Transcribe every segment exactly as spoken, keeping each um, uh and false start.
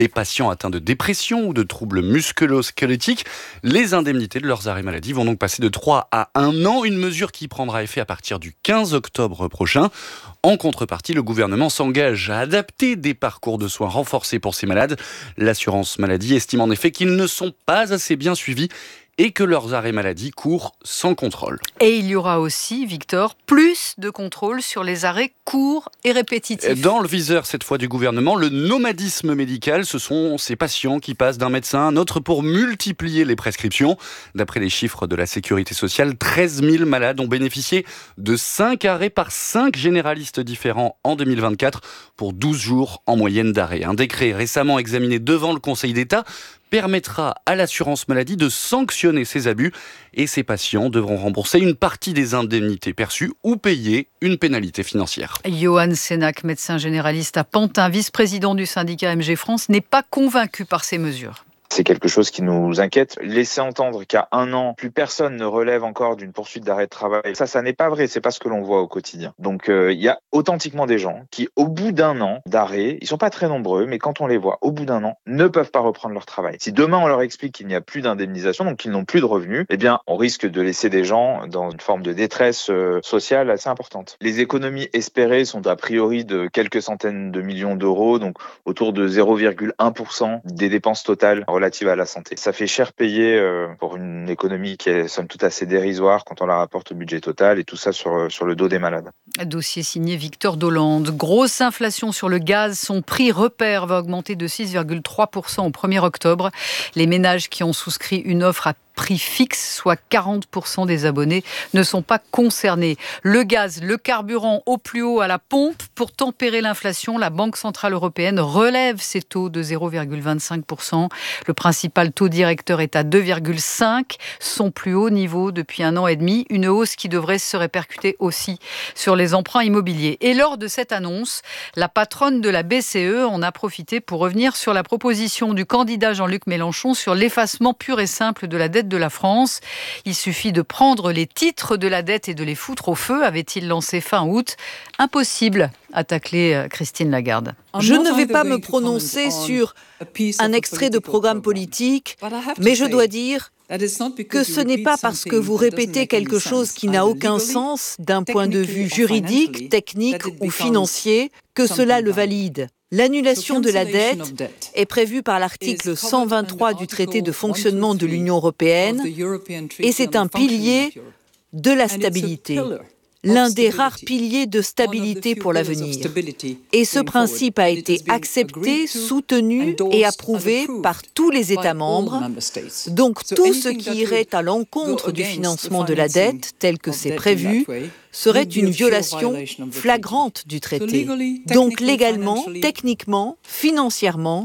Les patients atteints de dépression ou de troubles musculo-squelettiques, les indemnités de leurs arrêts maladie vont donc passer de trois à un an, une mesure qui prendra effet à partir du quinze octobre prochain. En contrepartie, le gouvernement s'engage à adapter des parcours de soins renforcés pour ces malades. L'assurance maladie estime en effet qu'ils ne sont pas assez bien suivis et que leurs arrêts maladie courent sans contrôle. Et il y aura aussi, Victor, plus de contrôle sur les arrêts courts et répétitifs. Dans le viseur, cette fois, du gouvernement, le nomadisme médical, ce sont ces patients qui passent d'un médecin à un autre pour multiplier les prescriptions. D'après les chiffres de la Sécurité sociale, treize mille malades ont bénéficié de cinq arrêts par cinq généralistes différents en deux mille vingt-quatre pour douze jours en moyenne d'arrêt. Un décret récemment examiné devant le Conseil d'État permettra à l'assurance maladie de sanctionner ces abus et ces patients devront rembourser une partie des indemnités perçues ou payer une pénalité financière. Johan Sénac, médecin généraliste à Pantin, vice-président du syndicat M G France, n'est pas convaincu par ces mesures. C'est quelque chose qui nous inquiète. Laisser entendre qu'à un an, plus personne ne relève encore d'une poursuite d'arrêt de travail, ça, ça n'est pas vrai. C'est pas ce que l'on voit au quotidien. Donc, il euh, y a authentiquement des gens qui, au bout d'un an d'arrêt, ils sont pas très nombreux, mais quand on les voit au bout d'un an, ne peuvent pas reprendre leur travail. Si demain on leur explique qu'il n'y a plus d'indemnisation, donc qu'ils n'ont plus de revenus, eh bien, on risque de laisser des gens dans une forme de détresse euh, sociale assez importante. Les économies espérées sont a priori de quelques centaines de millions d'euros, donc autour de zéro virgule un pour cent des dépenses totales relative à la santé. Ça fait cher payer euh, pour une économie qui est somme toute assez dérisoire quand on la rapporte au budget total et tout ça sur, sur le dos des malades. Dossier signé Victor Dolande. Grosse inflation sur le gaz. Son prix repère va augmenter de six virgule trois pour cent au premier octobre. Les ménages qui ont souscrit une offre à prix fixe, soit quarante pour cent des abonnés, ne sont pas concernés. Le gaz, le carburant au plus haut à la pompe. Pour tempérer l'inflation, la Banque Centrale Européenne relève ses taux de zéro virgule vingt-cinq pour cent. Le principal taux directeur est à deux virgule cinq, son plus haut niveau depuis un an et demi. Une hausse qui devrait se répercuter aussi sur les emprunts immobiliers. Et lors de cette annonce, la patronne de la B C E en a profité pour revenir sur la proposition du candidat Jean-Luc Mélenchon sur l'effacement pur et simple de la dette de la France. Il suffit de prendre les titres de la dette et de les foutre au feu, avait-il lancé fin août. Impossible, a taclé Christine Lagarde. Je ne vais pas me prononcer sur un extrait de programme politique, mais je dois dire que ce n'est pas parce que vous répétez quelque chose qui n'a aucun sens d'un point de vue juridique, technique ou financier que cela le valide. L'annulation de la dette est prévue par l'article cent vingt-trois du traité de fonctionnement de l'Union européenne et c'est un pilier de la stabilité. L'un des rares piliers de stabilité pour l'avenir. Et ce principe a été accepté, soutenu et approuvé par tous les États membres. Donc tout ce qui irait à l'encontre du financement de la dette, tel que c'est prévu, serait une violation flagrante du traité. Donc légalement, techniquement, financièrement,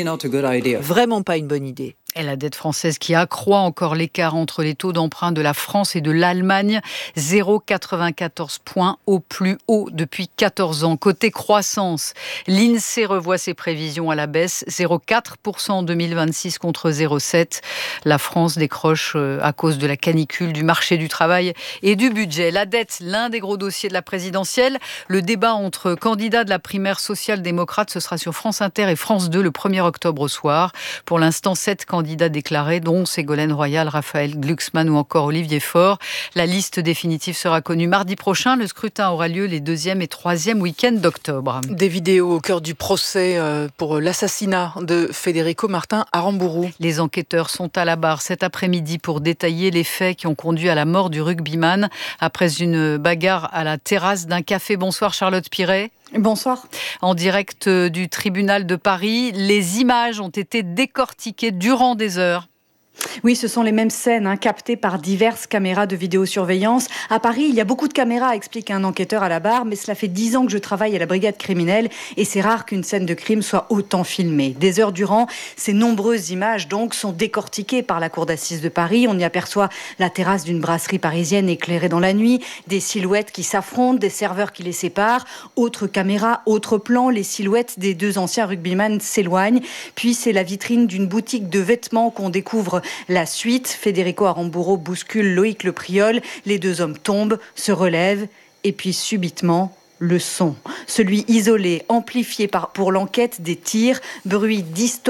vraiment pas une bonne idée. Et la dette française qui accroît encore l'écart entre les taux d'emprunt de la France et de l'Allemagne. zéro virgule quatre-vingt-quatorze points au plus haut depuis quatorze ans. Côté croissance, l'INSEE revoit ses prévisions à la baisse. zéro virgule quatre pour cent en deux mille vingt-six contre zéro virgule sept pour cent. La France décroche à cause de la canicule, du marché du travail et du budget. La dette, l'un des gros dossiers de la présidentielle. Le débat entre candidats de la primaire social-démocrate, ce sera sur France Inter et France deux le premier octobre au soir. Pour l'instant, sept candidats candidats déclarés, dont Ségolène Royal, Raphaël Glucksmann ou encore Olivier Faure. La liste définitive sera connue mardi prochain. Le scrutin aura lieu les deuxième et troisième week-ends d'octobre. Des vidéos au cœur du procès pour l'assassinat de Federico Martin à Rambourou. Les enquêteurs sont à la barre cet après-midi pour détailler les faits qui ont conduit à la mort du rugbyman après une bagarre à la terrasse d'un café. Bonsoir Charlotte Piret. Bonsoir. En direct du tribunal de Paris, les images ont été décortiquées durant des heures. Oui, ce sont les mêmes scènes hein, captées par diverses caméras de vidéosurveillance. À Paris, il y a beaucoup de caméras, explique un enquêteur à la barre, mais cela fait dix ans que je travaille à la brigade criminelle et c'est rare qu'une scène de crime soit autant filmée. Des heures durant, ces nombreuses images donc sont décortiquées par la cour d'assises de Paris. On y aperçoit la terrasse d'une brasserie parisienne éclairée dans la nuit, des silhouettes qui s'affrontent, des serveurs qui les séparent. Autre caméra, autre plan, les silhouettes des deux anciens rugbyman s'éloignent. Puis c'est la vitrine d'une boutique de vêtements qu'on découvre la suite. Federico Aramburu bouscule Loïc Le Priol. Les deux hommes tombent, se relèvent et puis subitement, le son. Celui isolé, amplifié par, pour l'enquête des tirs, bruit distordu.